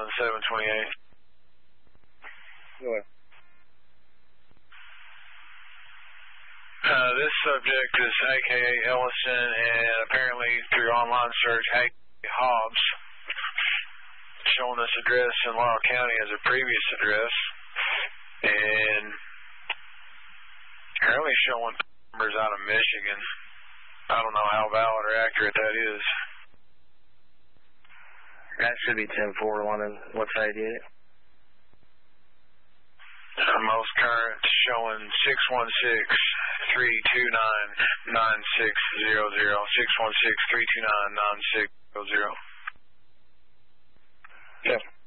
and 728. Go ahead. This subject is AKA Ellison, and apparently through online search, AKA Hobbs, showing this address in Laurel County as a previous address, and apparently showing numbers out of Michigan. I don't know how valid or accurate that is. That should be 10-4 and what's 88? Most current showing 616-329-9600, 616-329-9600. Yeah.